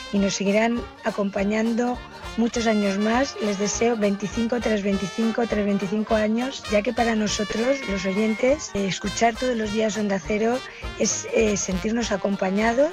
y nos seguirán acompañando muchos años más. Les deseo 25 tras 25 tras 25 años, ya que para nosotros, los oyentes, escuchar todos los días Onda Cero es sentirnos acompañados